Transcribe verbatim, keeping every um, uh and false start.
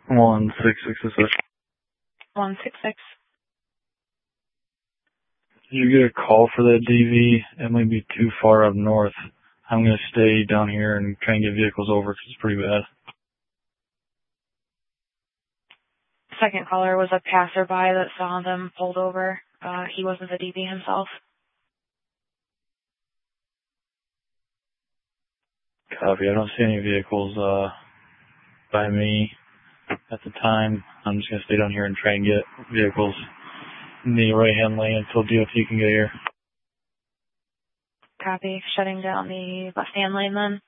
One six six six. One six six. You get a call for that D V. It might be too far up north. I'm going to stay down here and try and get vehicles over because it's pretty bad. Second caller was a passerby that saw them pulled over. Uh, he wasn't the D V himself. Copy. I don't see any vehicles uh, by me at the time. I'm just going to stay down here and try and get vehicles in the right-hand lane until D O T can get here. Copy. Shutting down the left-hand lane then.